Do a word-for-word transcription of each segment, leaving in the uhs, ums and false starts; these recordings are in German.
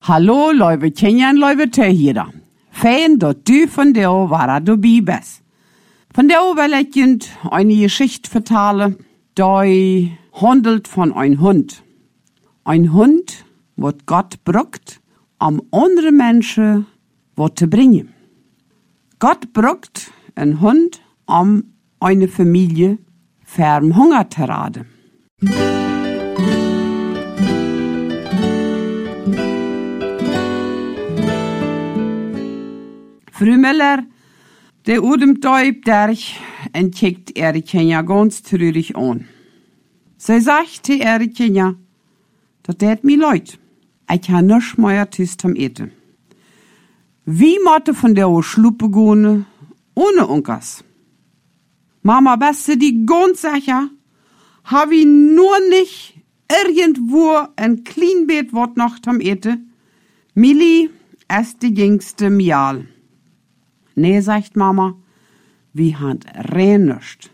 Hallo, lieve kinderen, lieve Töchter. Fijn dat du von der war dabei bist. Von der will ich Ihnen eine Geschichte vertellen, die handelt von einem Hund. Ein Hund, wird Gott braucht, um andere Menschen was zu bringen. Gott braucht einen Hund, um eine Familie vom Hunger zu retten. Frau Müller, der Udemtäub derch, entdeckt ihre Kinder ganz traurig an. Sie sagt zu ihren Kindern, das tät mir leid. Ich ha nisch mehr Tisch zum Eten. Wie motte von der Schluppe gehen, ohne Unkas? Mama, beste die ganz sicher, hab ich nur nicht irgendwo ein Kleinbeet wat noch zum Eten? Milli ist die jüngste Mial. Nee, sagt Mama, wir han rennischt.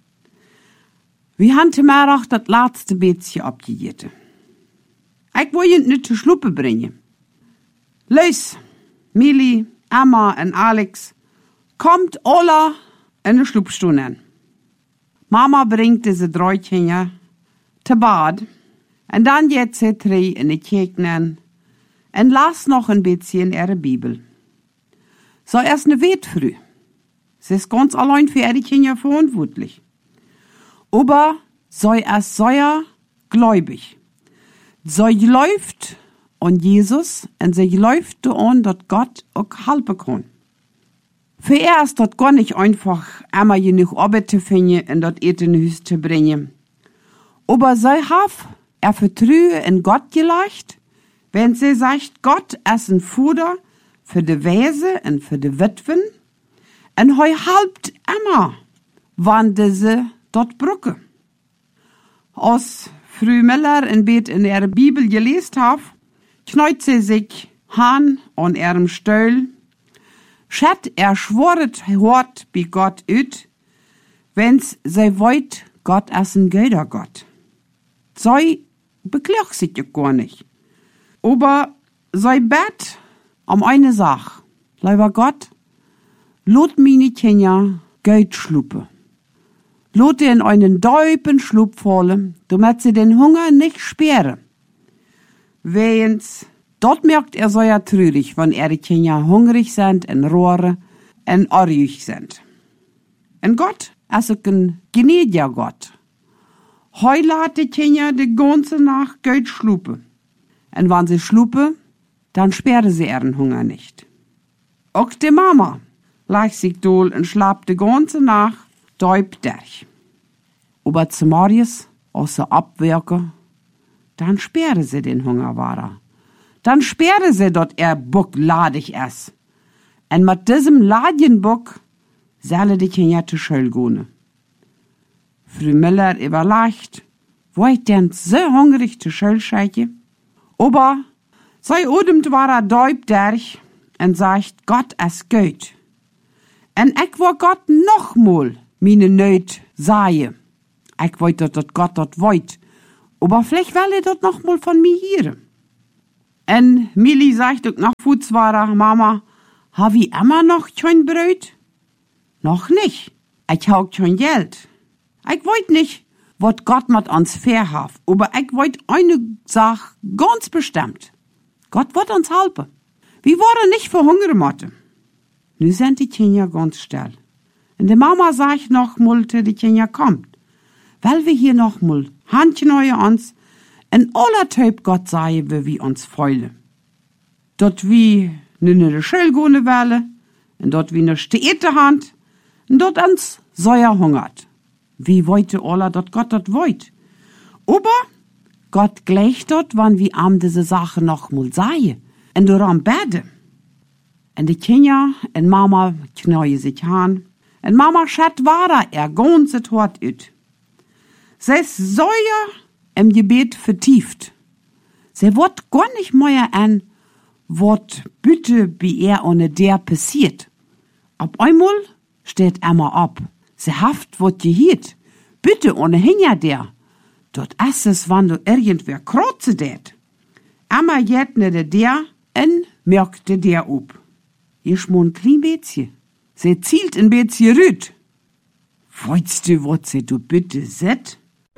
Wir han te mir auch das letzte Beetchen abgegeten. Ich will ihn nicht zur Schluppe bringen. Los, Milli, Emma und Alex, kommt alle in die Schluppstunde. Mama bringt diese drei Kinder zu Bad und dann geht sie drei in die Kirche und las noch ein bisschen ihre Bibel. So erst ne Wet früh. Sie ist ganz allein für ihre Kinder verantwortlich. Aber so erst sehr gläubig. So läuft an Jesus und sie läuft an, dass Gott auch helfen kann. Für er ist das gar nicht einfach, einmal genug Arbeit zu finden und das Eten in Haus zu bringen. Aber sie hat er Vertrauen in Gott gelegt, wenn sie sagt, Gott ist ein Futter für die Wese und für die Witwen und heu halbt immer, wann diese dort brücke. Als Frau Müller in Bett in ihrer Bibel gelesen hat, kneut sie sich han an ihrem Stuhl, schät er schworet hort bei Gott üt, wenn's sie wollt, Gott ist ein guter Gott. Sie beklagt sich ja gar nicht. Aber sie bet um eine Sache. Lieber Gott, lot meine Kinder Geld schluppe. Lot ihr in einen deupen Schlup fallen, damit sie den Hunger nicht sperren. Wenn's, dort merkt er so ja traurig, wenn ihre Kinder hungrig sind, und rohre, und orrig sind. Und Gott ist auch ein gnädiger Gott. Heule hat die Kinder die ganze Nacht Geld schluppe. Und wenn sie schluppe, dann sperre sie ihren Hunger nicht. Auch die Mama lag sich dohl und schlapp die ganze Nacht däub durch. Aber zum Morgens, außer abwirken, dann sperre sie den Hunger wahr. Dann sperre sie dort er Buck ladig ist. Und mit diesem Ladjenbuck solle die Kinder zur Schule gehen. Frau Müller überlegt, wo ich denn so hungrig zur Schule scheiche? Aber sei odemt war er däub durch und sagt, Gott ist gut. Und ich will Gott noch mal meine Nöt sagen. Ich wollte, dass Gott das wollt. Aber vielleicht will er das noch mal von mir hören. Und Milli sagt auch nach Fußwara, Mama, hab ich immer noch kein Brot? Noch nicht. Ich hab kein Geld. Ich wollt nicht, was Gott mit uns verhaf. Aber ich wollt eine Sache ganz bestimmt. Gott wird uns helfen. Wir wollen nicht verhungern, Motte. Nu sind die Kinder ganz still. Und die Mama sagt noch mal, die Kinder kommt. Weil wir hier noch mal Handknäue uns in aller Typ Gott sei, wie wir uns freuen. Dort wie ne ne Schule gehen wollen, und dort wie ne Städte hand, und dort uns säuer hungert. Wie wollte alle dort Gott dort wollt. Aber Gott gleicht dort, wann wir am diese Sache noch mal sei, und daran bete. Und die Kinder und Mama knäue sich an, und Mama schat wahrer er ganze Tort üt. Sie ist so ja im Gebet vertieft. Sie wird gar nicht mehr an, wat bitte bei er ohne der passiert. Auf einmal steht Emma ab. Sie haft wat gehört. Bitte ohne hinja der. Dort ist es, wann du irgendwer krotze det. Emma jet ne de der en merkte der op. Je schmoen een klein beetje. Se zielt een beetje rüt. Weißt du, wat se du bitte set?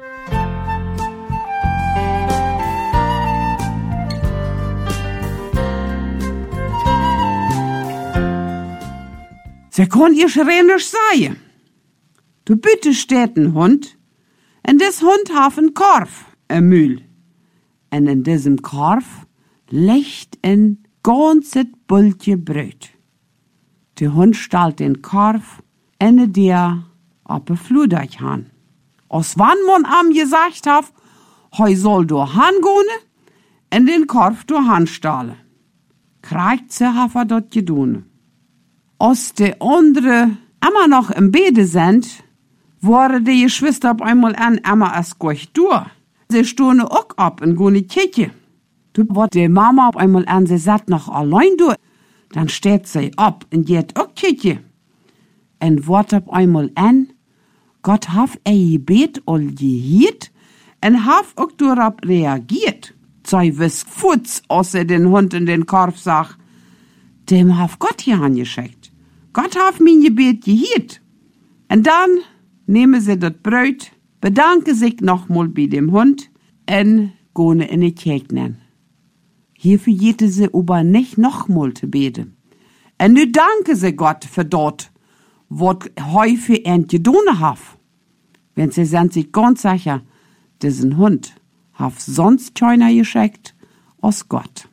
Se kon ihr schreinisch sein. Du bitte steht ein Hund, en des Hund haf een Korf, een Mühl. En in diesem Korf liegt ein ganzes Bultje Bröt. Der Hund stalt den Korf en der op een Fludach han. Als wann man am gesagt haf, hoi soll do han gone, en den Korf do han stale. Kriegt se haf er dort gedone. Als de andere immer noch im Bede sind, wurde die Geschwister auf einmal an immer es gleich durch. Sie stohne auch ab und gehen in die Kirche. Du wird die Mama auf einmal an, sie sagt noch allein durch. Dann steht sie ab und geht auch Kirche. Und wird auf einmal an, Gott hat ein Gebet all gehört und hat auch darauf reagiert. Sie wiss Futz, als er den Hund in den Korb sagt, dem hat Gott hier angeschickt. Gott hat mein Gebet gehört. Und dann nehmen sie das Brot, bedanken sich nochmal bei dem Hund und gehen in die Kirche. Hierfür jete sie aber nicht nochmal zu beten. Und nu danken sie Gott für dort, was häufig ein getan hat. Wenn sie sind sich ganz sicher, diesen Hund hat sonst keiner geschickt als Gott.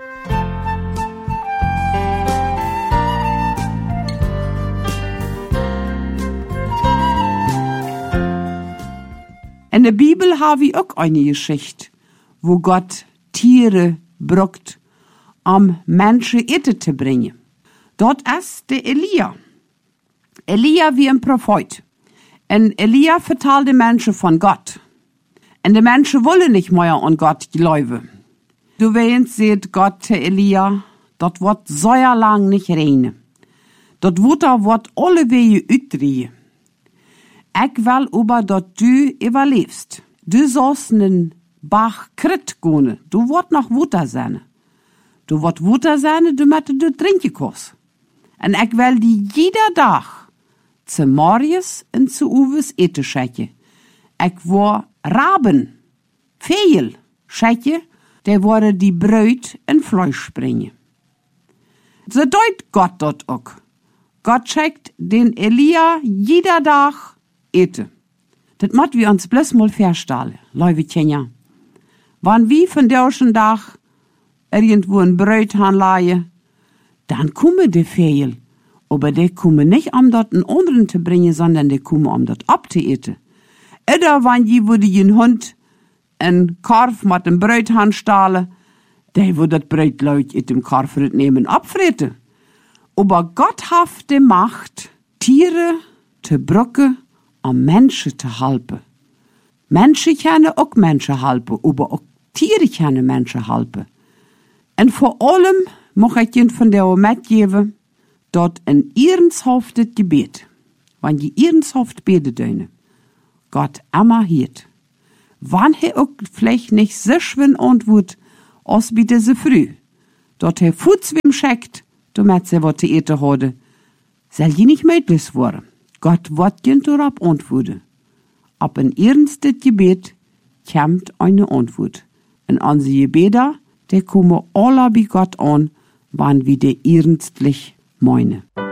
In der Bibel habe ich auch eine Geschichte, wo Gott Tiere brucht, um Menschen Ete zu bringen. Dort ist der Elia. Elia wie ein Prophet. Und Elia vertalt die Menschen von Gott. Und die Menschen wollen nicht mehr an Gott glauben. Du weißt, sieht Gott zu Elia, dort wird so lang nicht regnen. Dort Wetter wird alle Wege uitdrehen. Ich will aber, dass du überlebst. Du sollst einen Bach krit gehen. Du wird noch Wutter sein. Du wird Wutter sein, du möchtest du trinken kannst. Und ich will die jeder Tag zu Marius und zu Uwes eten schicken. Ich will Raben, Fehl schicken, der wurde die Brot in Fleisch bringen. So deut Gott dort auch. Gott schickt den Elia jeder Tag eten. Das muss wir uns bloß mal verstellen, liebe Kinder. Wenn wir von derschen Tag irgendwo ein Brot hanleihen, dann kommen die Fehl. Aber die kommen nicht, um dort einen anderen zu bringen, sondern die kommen, um dort abzueten. Oder wenn je würde ein Hund ein Korf mit dem Brot hanstahlen, der würde das Brot leut in dem Korf nehmen abfreten. Aber Gott hat die Macht, Tiere zu brücken, um Menschen zu helfen. Menschen können auch Menschen helfen, aber auch Tiere können Menschen helfen. Und vor allem mag ich Ihnen von der mitgeben, dort in Ihrenshof das Gebet, wenn die Ihrenshof beten dürfen, Gott immer hielt. Wann er auch vielleicht nicht so schön antwortet, als bitte so früh, dort er Fuß wem schickt, damit sie was zu eten haben, soll je nicht möglich werden. Gott wird ihnen darauf antworten. Ab in ernstes Gebet kommt eine Antwort. Und unsere Gebete, die kommen alle bei Gott an, wann wir die ernstlich meinen.